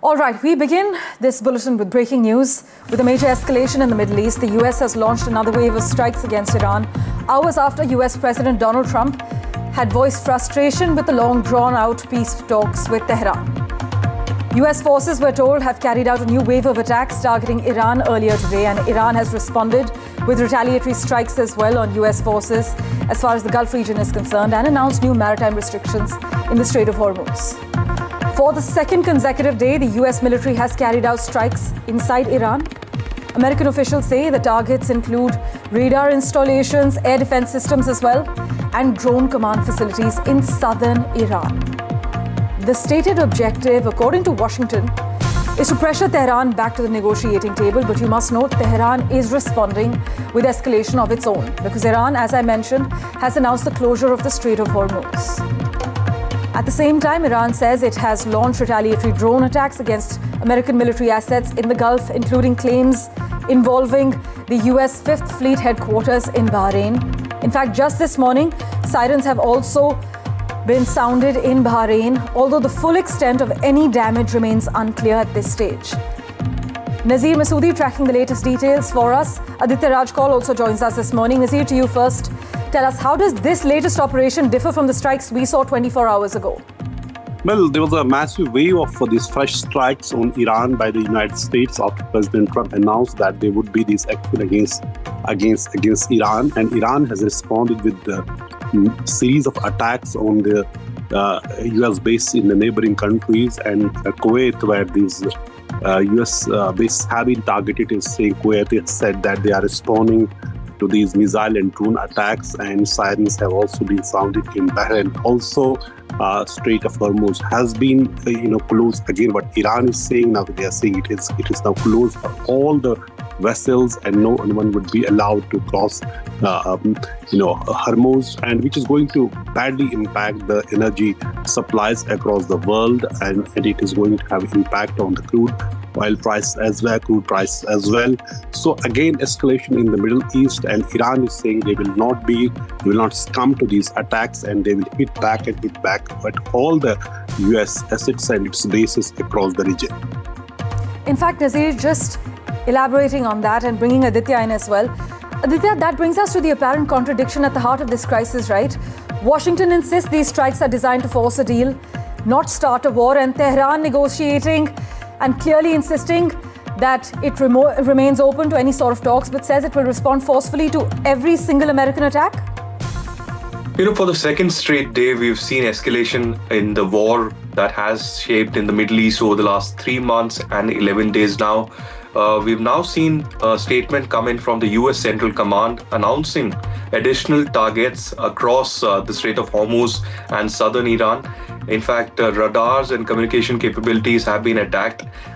All right, we begin this bulletin with breaking news. With a major escalation in the Middle East, the US has launched another wave of strikes against Iran, hours after US President Donald Trump had voiced frustration with the long drawn-out peace talks with Tehran. US forces, we're told, have carried out a new wave of attacks targeting Iran earlier today, and Iran has responded with retaliatory strikes as well on US forces as far as the Gulf region is concerned, and announced new maritime restrictions in the Strait of Hormuz. For the second consecutive day, the US military has carried out strikes inside Iran. American officials say the targets include radar installations, air defense systems as well, and drone command facilities in southern Iran. The stated objective, according to Washington, is to pressure Tehran back to the negotiating table. But you must note, Tehran is responding with escalation of its own, because Iran, as I mentioned, has announced the closure of the Strait of Hormuz. At the same time, Iran says it has launched retaliatory drone attacks against American military assets in the Gulf, including claims involving the US Fifth Fleet headquarters in Bahrain. In fact, just this morning, sirens have also been sounded in Bahrain, although the full extent of any damage remains unclear at this stage. Nazir Masoodi tracking the latest details for us. Aditya Rajkaul also joins us this morning. Nazir, to you first. Tell us, how does this latest operation differ from the strikes we saw 24 hours ago? Well, there was a massive wave of these fresh strikes on Iran by the United States after President Trump announced that there would be this action against Iran, and Iran has responded with a series of attacks on the US base in the neighboring countries, and Kuwait, where these US bases have been targeted, is saying Kuwait has said that they are responding to these missile and drone attacks, and sirens have also been sounded in Bahrain. Also, Strait of Hormuz has been closed again. What Iran is saying now, they are saying it is now closed for all the vessels, and no one would be allowed to cross Hormuz, and which is going to badly impact the energy supplies across the world, and it is going to have impact on the crude oil price as well, crude price as well. So again, escalation in the Middle East, and Iran is saying they will not succumb to these attacks, and they will hit back at all the US assets and its bases across the region. In fact, Nazir, just elaborating on that and bringing Aditya in as well. Aditya, that brings us to the apparent contradiction at the heart of this crisis, right? Washington insists these strikes are designed to force a deal, not start a war, and Tehran negotiating and clearly insisting that it remains open to any sort of talks, but says it will respond forcefully to every single American attack? For the second straight day, we've seen escalation in the war that has shaped in the Middle East over the last 3 months and 11 days now. We've now seen a statement come in from the US Central Command announcing additional targets across the Strait of Hormuz and southern Iran. In fact, radars and communication capabilities have been attacked.